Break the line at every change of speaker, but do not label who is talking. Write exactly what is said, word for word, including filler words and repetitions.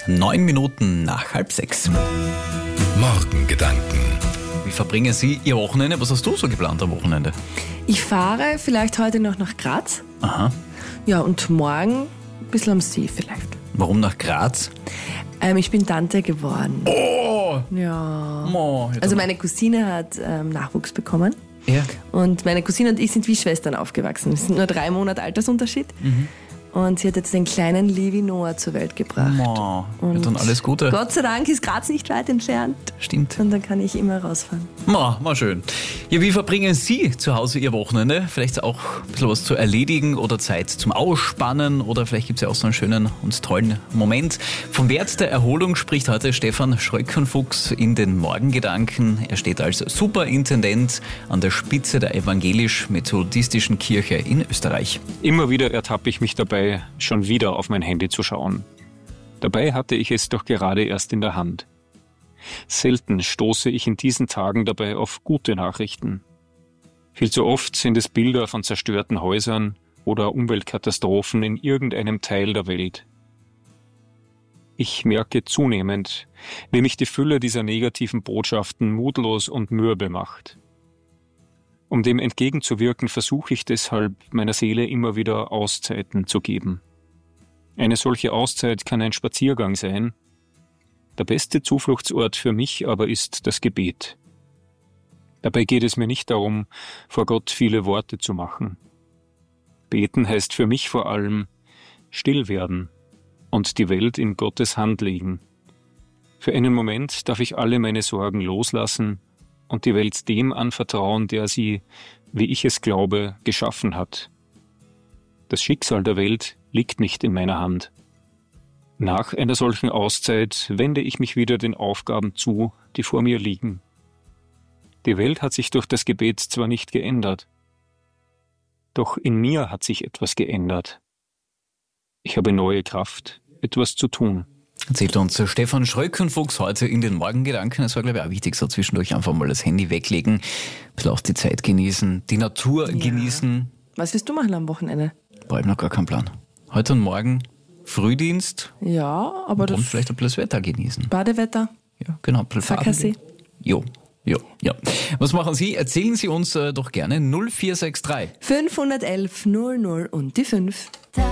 Neun Minuten nach halb sechs.
Morgengedanken.
Wie verbringen Sie Ihr Wochenende? Was hast du so geplant am Wochenende?
Ich fahre vielleicht heute noch nach Graz.
Aha.
Ja, und morgen ein bisschen am See vielleicht.
Warum nach Graz?
Ähm, ich bin Tante geworden.
Oh!
Ja.
Mo,
Also meine Cousine hat ähm, Nachwuchs bekommen.
Ja.
Und meine Cousine und ich sind wie Schwestern aufgewachsen. Es sind nur drei Monate Altersunterschied.
Mhm.
Und sie hat jetzt den kleinen Levi Noah zur Welt gebracht.
Mo. Ja,
Und
dann alles Gute.
Gott sei Dank ist Graz nicht weit entfernt.
Stimmt.
Und dann kann ich immer rausfahren.
Mo, mal schön. Ja, wie verbringen Sie zu Hause Ihr Wochenende? Vielleicht auch ein bisschen was zu erledigen oder Zeit zum Ausspannen oder vielleicht gibt es ja auch so einen schönen und tollen Moment. Vom Wert der Erholung spricht heute Stefan Schröckenfuchs in den Morgengedanken. Er steht als Superintendent an der Spitze der evangelisch-methodistischen Kirche in Österreich.
Immer wieder ertappe ich mich dabei, schon wieder auf mein Handy zu schauen. Dabei hatte ich es doch gerade erst in der Hand. Selten stoße ich in diesen Tagen dabei auf gute Nachrichten. Viel zu oft sind es Bilder von zerstörten Häusern oder Umweltkatastrophen in irgendeinem Teil der Welt. Ich merke zunehmend, wie mich die Fülle dieser negativen Botschaften mutlos und mürbe macht. Um dem entgegenzuwirken, versuche ich deshalb, meiner Seele immer wieder Auszeiten zu geben. Eine solche Auszeit kann ein Spaziergang sein. Der beste Zufluchtsort für mich aber ist das Gebet. Dabei geht es mir nicht darum, vor Gott viele Worte zu machen. Beten heißt für mich vor allem still werden und die Welt in Gottes Hand legen. Für einen Moment darf ich alle meine Sorgen loslassen und die Welt dem anvertrauen, der sie, wie ich es glaube, geschaffen hat. Das Schicksal der Welt liegt nicht in meiner Hand. Nach einer solchen Auszeit wende ich mich wieder den Aufgaben zu, die vor mir liegen. Die Welt hat sich durch das Gebet zwar nicht geändert, doch in mir hat sich etwas geändert. Ich habe neue Kraft, etwas zu tun.
Erzählt uns Stefan Schröckenfuchs heute in den Morgengedanken. Es war, glaube ich, auch wichtig, so zwischendurch einfach mal das Handy weglegen, ein bisschen auch die Zeit genießen, die Natur
Ja.
genießen.
Was willst du machen am Wochenende?
Boah, ich habe noch gar keinen Plan. Heute und morgen Frühdienst
Ja, aber
und
das
vielleicht ein bisschen das Wetter genießen.
Badewetter,
Ja, genau. Ein bisschen
Fackersee.
Farben gehen. Jo, jo, ja. Was machen Sie? Erzählen Sie uns äh, doch gerne null vier sechs drei.
fünfhundertelf null null und die fünf.